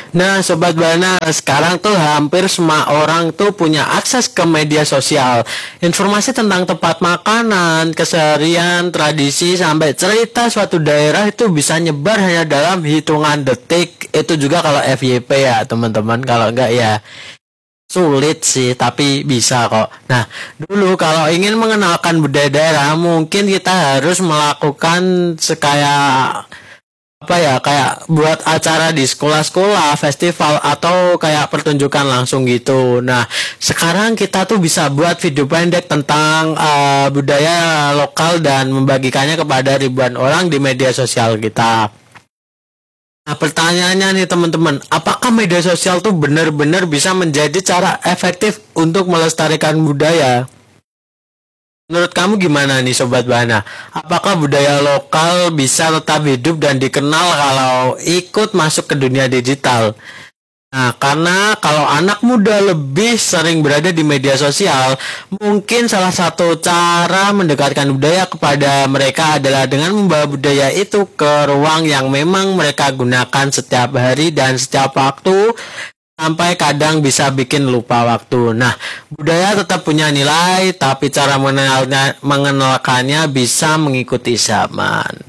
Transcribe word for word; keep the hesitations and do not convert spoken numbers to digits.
Nah, Sobat Bana, sekarang tuh hampir semua orang tuh punya akses ke media sosial. Informasi tentang tempat makanan, keseharian, tradisi, sampai cerita suatu daerah itu bisa nyebar hanya dalam hitungan detik. Itu juga kalau F Y P ya, teman-teman. Kalau enggak ya sulit sih, tapi bisa kok. Nah, dulu kalau ingin mengenalkan budaya daerah, mungkin kita harus melakukan sekaya apa ya, kayak buat acara di sekolah-sekolah, festival atau kayak pertunjukan langsung gitu. Nah, sekarang kita tuh bisa buat video pendek tentang uh, budaya lokal dan membagikannya kepada ribuan orang di media sosial kita. Nah, pertanyaannya nih teman-teman, apakah media sosial tuh benar-benar bisa menjadi cara efektif untuk melestarikan budaya? Menurut kamu gimana nih Sobat Bana? Apakah budaya lokal bisa tetap hidup dan dikenal kalau ikut masuk ke dunia digital? Nah, karena kalau anak muda lebih sering berada di media sosial, mungkin salah satu cara mendekatkan budaya kepada mereka adalah dengan membawa budaya itu ke ruang yang memang mereka gunakan setiap hari dan setiap waktu, sampai kadang bisa bikin lupa waktu. Nah, budaya tetap punya nilai, tapi cara mengenalnya, mengenalkannya bisa mengikuti zaman.